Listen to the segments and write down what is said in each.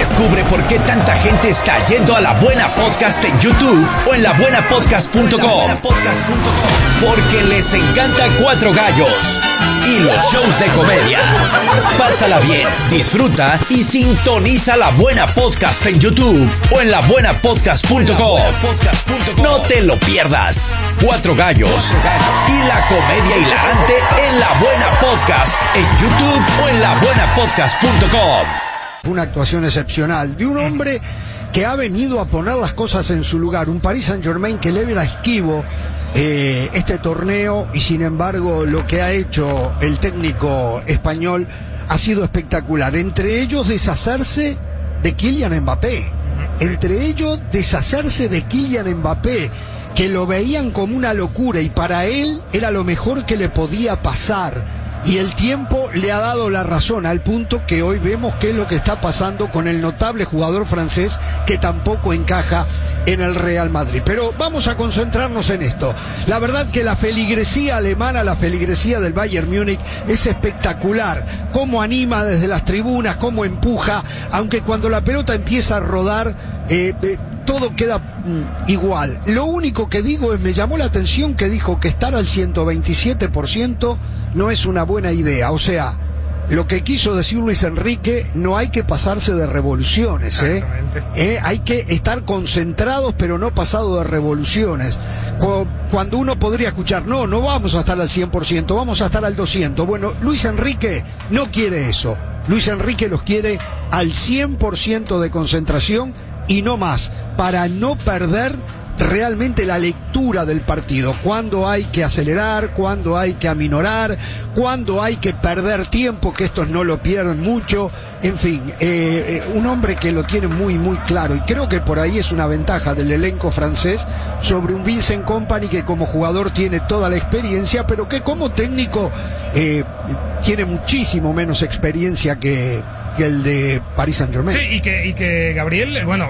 Descubre por qué tanta gente está yendo a La Buena Podcast en YouTube o en labuenapodcast.com. Porque les encanta Cuatro Gallos y los shows de comedia. Pásala bien, disfruta y sintoniza La Buena Podcast en YouTube o en labuenapodcast.com. No te lo pierdas. Cuatro Gallos y la comedia hilarante en La Buena Podcast en YouTube o en labuenapodcast.com. Una actuación excepcional de un hombre que ha venido a poner las cosas en su lugar, un Paris Saint-Germain que le era esquivo este torneo, y sin embargo lo que ha hecho el técnico español ha sido espectacular. Entre ellos deshacerse de Kylian Mbappé, que lo veían como una locura y para él era lo mejor que le podía pasar. Y el tiempo le ha dado la razón, al punto que hoy vemos qué es lo que está pasando con el notable jugador francés que tampoco encaja en el Real Madrid. Pero vamos a concentrarnos en esto. La verdad que la feligresía alemana, la feligresía del Bayern Múnich es espectacular. Cómo anima desde las tribunas, cómo empuja, aunque cuando la pelota empieza a rodar todo queda igual. Lo único que digo es, me llamó la atención que dijo que estar al 127% no es una buena idea. O sea, lo que quiso decir Luis Enrique, no hay que pasarse de revoluciones, hay que estar concentrados pero no pasado de revoluciones. Cuando uno podría escuchar, no vamos a estar al 100%, vamos a estar al 200%. Bueno, Luis Enrique no quiere eso. Luis Enrique los quiere al 100% de concentración y no más, para no perder realmente la lectura del partido, cuándo hay que acelerar, cuándo hay que aminorar, cuándo hay que perder tiempo, que estos no lo pierden mucho. En fin, un hombre que lo tiene muy muy claro, y creo que por ahí es una ventaja del elenco francés sobre un Vincent Kompany, que como jugador tiene toda la experiencia, pero que como técnico tiene muchísimo menos experiencia que el de Paris Saint-Germain. Sí, y que Gabriel, bueno,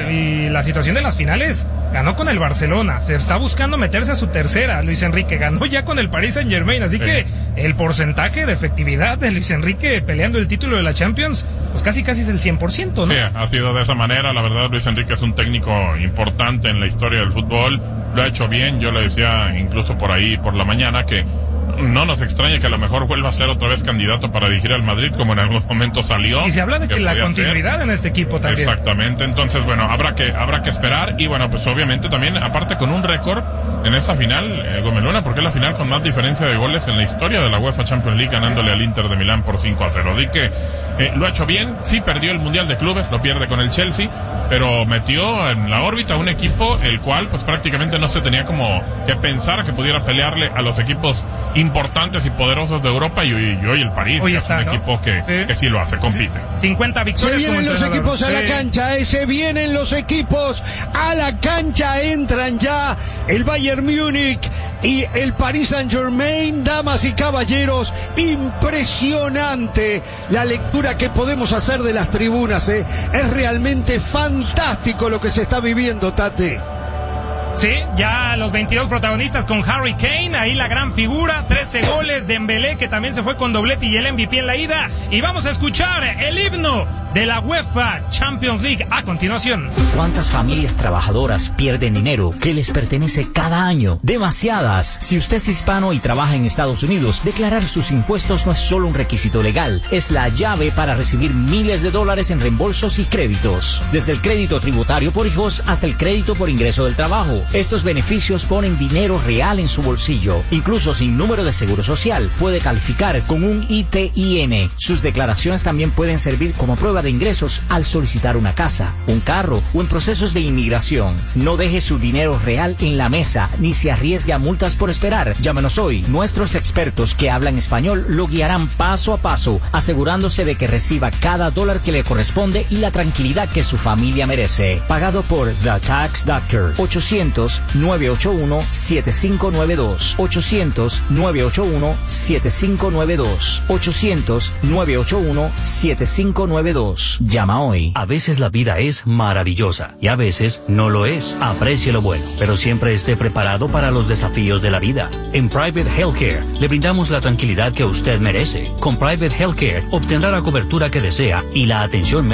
y la situación de las finales, ganó con el Barcelona, se está buscando meterse a su tercera. Luis Enrique ganó ya con el Paris Saint-Germain, así que el porcentaje de efectividad de Luis Enrique peleando el título de la Champions, pues casi es el 100%, ¿no? Sí, ha sido de esa manera. La verdad, Luis Enrique es un técnico importante en la historia del fútbol, lo ha hecho bien. Yo le decía incluso por ahí por la mañana que no nos extraña que a lo mejor vuelva a ser otra vez candidato para dirigir al Madrid, como en algún momento salió. Y se habla de que la continuidad en este equipo también. Exactamente, entonces bueno, habrá que esperar. Y bueno, pues obviamente también, aparte con un récord en esa final, Gomeluna, porque es la final con más diferencia de goles en la historia de la UEFA Champions League, ganándole al Inter de Milán por 5-0. Así que lo ha hecho bien. Sí perdió el Mundial de Clubes, lo pierde con el Chelsea, pero metió en la órbita un equipo el cual pues prácticamente no se tenía como que pensar que pudiera pelearle a los equipos importantes y poderosos de Europa, y hoy el París hoy es está, un ¿no? equipo que sí lo hace, compite. 50 victorias. Se vienen los equipos a la cancha, se vienen los equipos a la cancha, entran ya el Bayern Múnich y el Paris Saint-Germain. Damas y caballeros, impresionante la lectura que podemos hacer de las tribunas, es realmente fantástico lo que se está viviendo, Tate. Sí, ya los 22 protagonistas con Harry Kane, ahí la gran figura, 13 goles, Dembélé, que también se fue con doblete y el MVP en la ida. Y vamos a escuchar el himno de la UEFA Champions League a continuación. ¿Cuántas familias trabajadoras pierden dinero que les pertenece cada año? Demasiadas. Si usted es hispano y trabaja en Estados Unidos, declarar sus impuestos no es solo un requisito legal, es la llave para recibir miles de dólares en reembolsos y créditos. Desde el crédito tributario por hijos hasta el crédito por ingreso del trabajo. Estos beneficios ponen dinero real en su bolsillo. Incluso sin número de seguro social, puede calificar con un ITIN. Sus declaraciones también pueden servir como prueba de ingresos al solicitar una casa, un carro o en procesos de inmigración. No deje su dinero real en la mesa ni se arriesgue a multas por esperar. Llámenos hoy. Nuestros expertos que hablan español lo guiarán paso a paso, asegurándose de que reciba cada dólar que le corresponde y la tranquilidad que su familia merece. Pagado por The Tax Doctor. 800-981-7592. 800-981-7592. 800-981-7592. Llama hoy. A veces la vida es maravillosa y a veces no lo es. Aprecie lo bueno, pero siempre esté preparado para los desafíos de la vida. En Private Healthcare le brindamos la tranquilidad que usted merece. Con Private Healthcare obtendrá la cobertura que desea y la atención